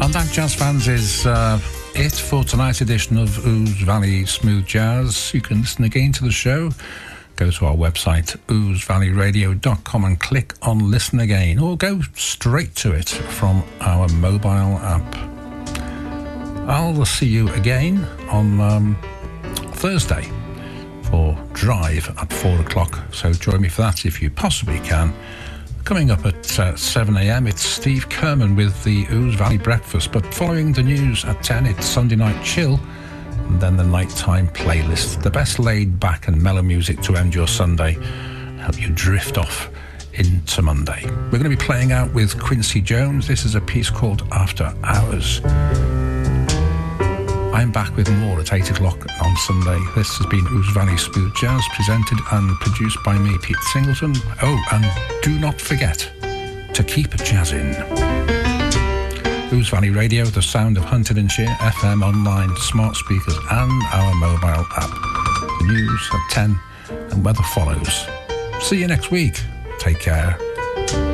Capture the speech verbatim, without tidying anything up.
And that, jazz fans, is uh, it for tonight's edition of Ouse Valley Smooth Jazz. You can listen again to the show. Go to our website, ouse valley radio dot com, and click on Listen Again, or go straight to it from our mobile app. I'll see you again on um, Thursday for Drive at four o'clock, so join me for that if you possibly can. Coming up at uh, seven a.m, it's Steve Kerman with the Ouse Valley Breakfast, but following the news at ten, it's Sunday Night Chill, and then the nighttime playlist, the best laid back and mellow music to end your Sunday, help you drift off into Monday. We're going to be playing out with Quincy Jones. This is a piece called After Hours. I'm back with more at eight o'clock on Sunday. This has been Ouse Valley Smooth Jazz, presented and produced by me, Pete Singleton. Oh, and do not forget to keep jazzing. Ouse Valley Radio, the sound of Huntingdonshire, F M, online, smart speakers, and our mobile app. The news at ten, and weather follows. See you next week. Take care.